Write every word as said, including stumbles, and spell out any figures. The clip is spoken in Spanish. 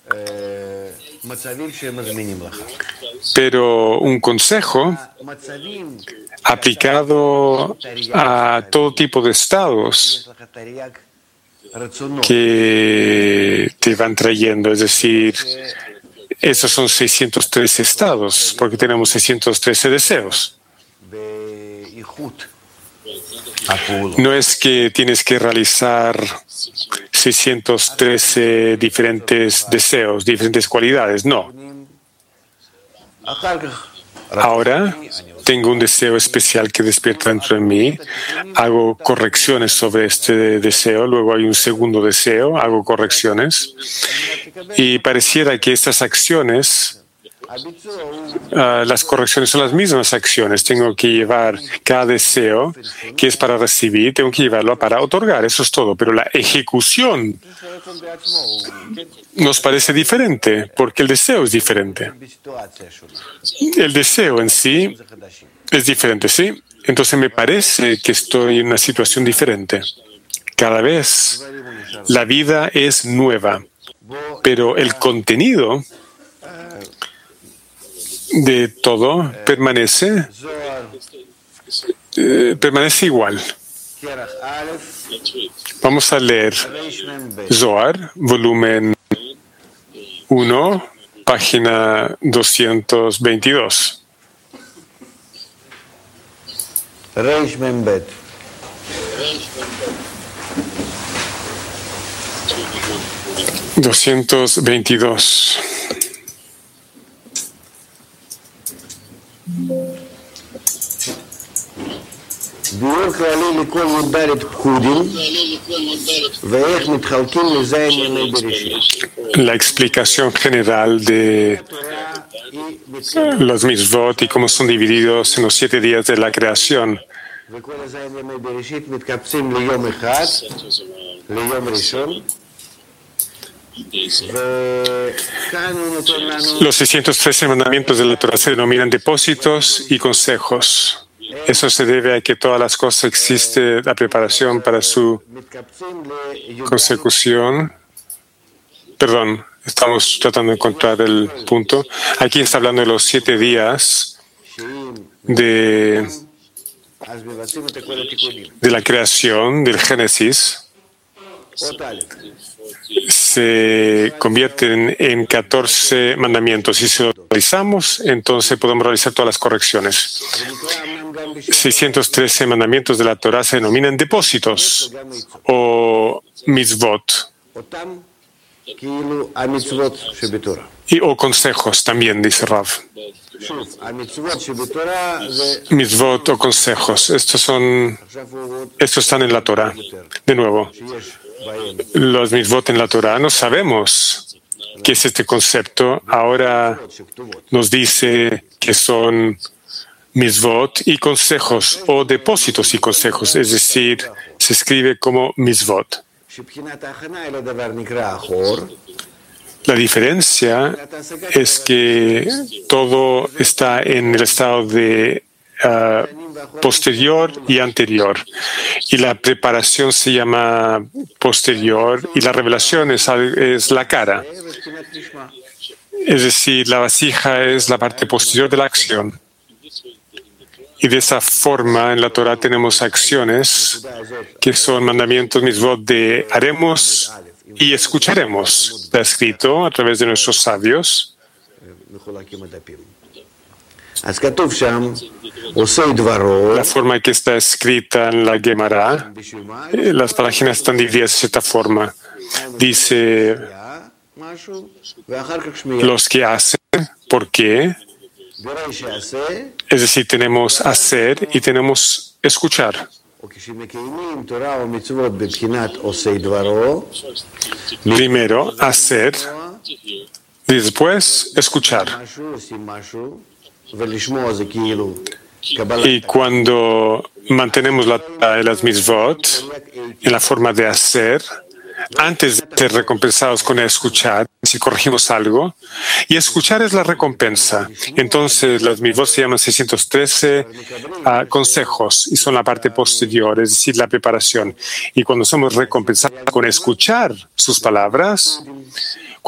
Pero un consejo aplicado a todo tipo de estados que te van trayendo, es decir, esos son seiscientos trece estados, porque tenemos seiscientos trece deseos. No es que tienes que realizar seiscientos trece diferentes deseos, diferentes cualidades, no. Ahora tengo un deseo especial que despierta dentro de mí, hago correcciones sobre este deseo, luego hay un segundo deseo, hago correcciones, y pareciera que estas acciones, Uh, las correcciones son las mismas acciones. Tengo que llevar cada deseo que es para recibir, tengo que llevarlo para otorgar, eso es todo. Pero la ejecución nos parece diferente, porque el deseo es diferente. El deseo en sí es diferente, ¿sí? Entonces me parece que estoy en una situación diferente. Cada vez la vida es nueva, pero el contenido de todo permanece eh, permanece igual. Vamos a leer Zohar, volumen uno, página doscientos veintidós. doscientos veintidós. La explicación general de los mitzvot y cómo son divididos en los siete días de la creación. Los seiscientos trece mandamientos de la Torah se denominan depósitos y consejos. Eso se debe a que todas las cosas existe la preparación para su consecución. Perdón, estamos tratando de encontrar el punto. Aquí está hablando de los siete días de, de la creación, del Génesis. Se convierten en catorce mandamientos. Si se lo realizamos, entonces podemos realizar todas las correcciones. seiscientos trece mandamientos de la Torah se denominan depósitos o mitzvot. Y, o consejos también, dice Rav. Mitzvot o consejos. Estos son, estos están en la Torah. De nuevo, los mitzvot en la Torah no sabemos qué es este concepto. Ahora nos dice que son mitzvot y consejos o depósitos y consejos, es decir, se escribe como mitzvot. La diferencia es que todo está en el estado de uh, posterior y anterior. Y la preparación se llama posterior y la revelación es, es la cara. Es decir, la vasija es la parte posterior de la acción. Y de esa forma en la Torah tenemos acciones que son mandamientos mitzvot de haremos y escucharemos. Está escrito a través de nuestros sabios. La forma que está escrita en la Gemara, las páginas están divididas de cierta forma. Dice los que hacen, ¿por qué? Es decir, tenemos hacer y tenemos escuchar. Primero hacer, después escuchar. Y cuando mantenemos la, las mitzvot en la forma de hacer, antes de ser recompensados con escuchar, si corregimos algo, y escuchar es la recompensa. Entonces, las mitzvot se llaman seiscientos trece uh, consejos y son la parte posterior, es decir, la preparación. Y cuando somos recompensados con escuchar sus palabras,